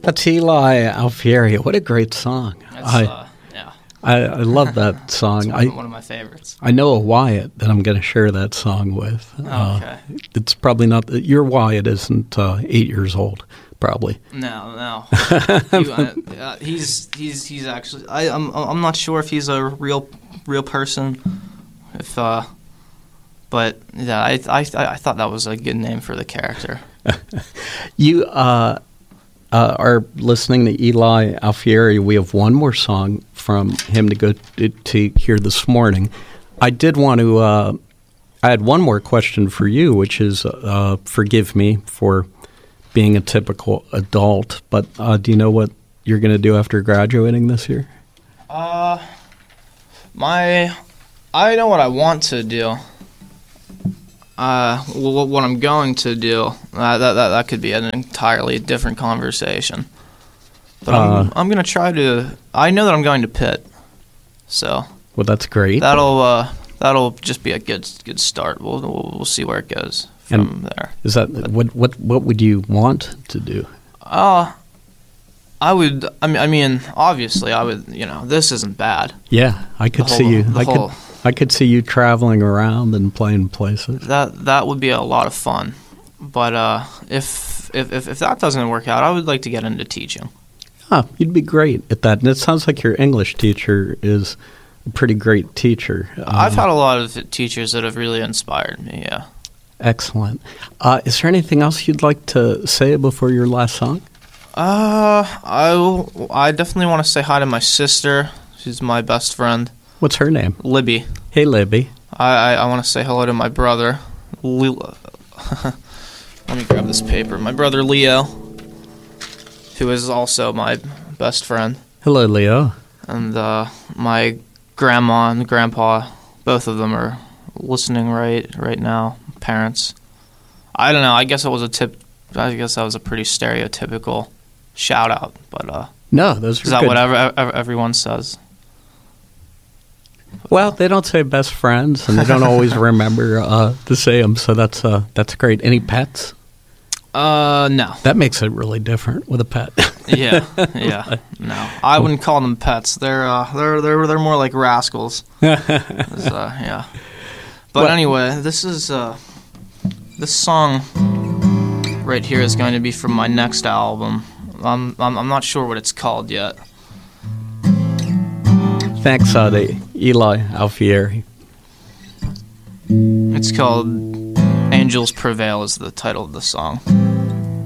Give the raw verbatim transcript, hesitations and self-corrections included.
That's Eli Alfieri. What a great song. That's, I, uh, yeah. I, I love that song. It's one, I, one of my favorites. I know a Wyatt that I'm going to share that song with. Oh, Uh, okay. it's probably not, your Wyatt isn't uh, eight years old, probably. No, no. he, uh, uh, he's he's he's actually. I, I'm I'm not sure if he's a real real person. If uh, but yeah, I I I thought that was a good name for the character. You uh, uh, are listening to Eli Alfieri. We have one more song from him to go to, to hear this morning. I did want to. Uh, I had one more question for you, which is, uh, forgive me for being a typical adult, but uh, do you know what you're going to do after graduating this year? Uh, my, I know what I want to do. Uh, well, what I'm going to do, uh, that, that that could be an entirely different conversation. But I'm, Uh, I'm going to try to, I know that I'm going to Pitt, so Well, that's great. that'll uh, that'll just be a good good start. We'll we'll, we'll see where it goes from And there. Is that what what what would you want to do? Uh, I would, I mean, I mean, obviously, I would, you know, this isn't bad. Yeah, I could The see whole- you. the I whole- could I could see you traveling around and playing places. That that would be a lot of fun. But uh, if, if if if that doesn't work out, I would like to get into teaching. Ah, you'd be great at that. And it sounds like your English teacher is a pretty great teacher. Uh, I've had a lot of teachers that have really inspired me. Yeah. Excellent. Uh, is there anything else you'd like to say before your last song? Uh, I will- I definitely want to say hi to my sister. She's my best friend, What's her name? Libby. Hey, Libby. I I, I want to say hello to my brother. Leo. Let me grab this paper. My brother Leo, who is also my best friend, Hello, Leo. and uh, my grandma and grandpa. Both of them are listening right right now. Parents. I don't know. I guess it was a tip. I guess that was a pretty stereotypical shout out, but uh, No, those are is that good. what ever, ever, everyone says? Well, they don't say best friends, and they don't always remember uh, to say them, so that's uh, that's great. Any pets? Uh, no. That makes it really different with a pet. Yeah, yeah. No, I wouldn't call them pets. They're uh, they're they're they're more like rascals. It's, uh, yeah. But Well- anyway, this is uh, this song right here is going to be from my next album. I'm I'm, I'm not sure what it's called yet. Thanks, uh, to Eli Alfieri. It's called "Angels Prevail" is the title of the song.